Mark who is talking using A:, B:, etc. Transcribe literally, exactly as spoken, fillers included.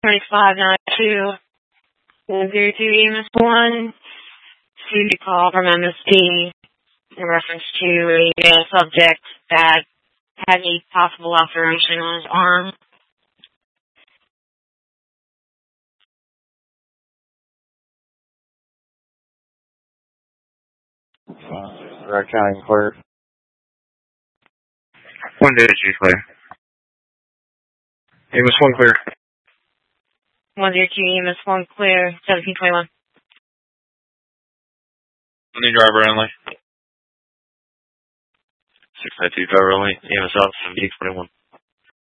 A: five nine two one zero two E M S one. Received a call from M S P in reference to a uh, subject that had a possible laceration on his arm.
B: Uh, Red County Clerk.
C: One day, Chief Clear. E M S one clear.
A: one zero two E M S one clear, seventeen twenty-one.
C: Only driver only. six nine two driver only. E M S out, seventeen twenty-one.